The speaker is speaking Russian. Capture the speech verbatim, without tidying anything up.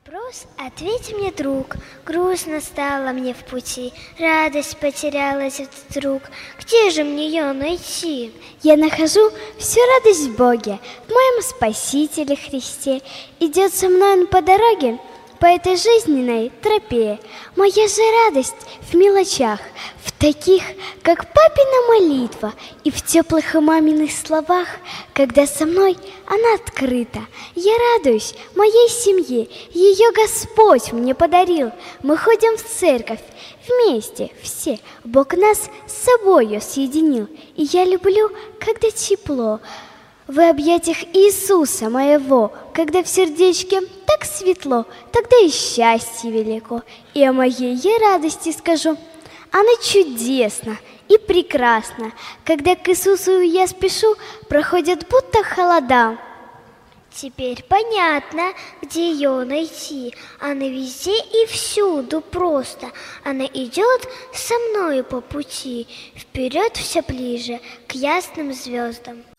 вопрос ответь мне, друг. Грустно стало мне в пути, радость потерялась вдруг. Где же мне ее найти? Я нахожу всю радость в Боге, в моем Спасителе Христе. Идет со мной Он по дороге, по этой жизненной тропе. Моя же радость в мелочах, в таких, как папина молитва, и в теплых и маминых словах, когда со мной она открыта. Я радуюсь моей семье, ее Господь мне подарил. Мы ходим в церковь вместе все, Бог нас с собою соединил. И я люблю, когда тепло в объятиях Иисуса моего, когда в сердечке так светло, тогда и счастье велико. И о моей я радости скажу. Она чудесна и прекрасна. Когда к Иисусу я спешу, проходят будто холода. Теперь понятно, где ее найти. Она везде и всюду просто. Она идет со мною по пути, вперед все ближе к ясным звездам.